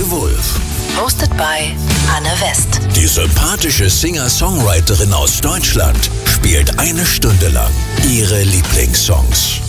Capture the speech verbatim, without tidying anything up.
Lone Wolf. Hosted by Anne West. Die sympathische Singer-Songwriterin aus Deutschland spielt eine Stunde lang ihre Lieblingssongs.